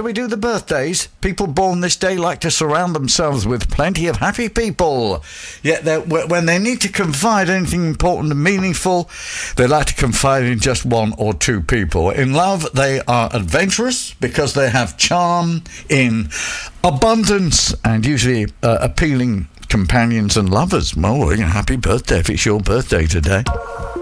shall we do the birthdays? People born this day like to surround themselves with plenty of happy people. Yet when they need to confide anything important and meaningful, they like to confide in just one or two people. In love, they are adventurous because they have charm in abundance and usually appealing companions and lovers. Well, happy birthday if it's your birthday today.